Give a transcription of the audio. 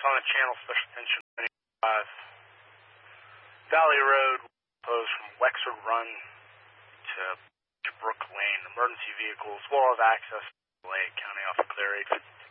on the channel, special attention 95. Valley Road, closed from Wexford Run to Brook Lane. Emergency vehicles, well as access to Lake County off of Clear 852.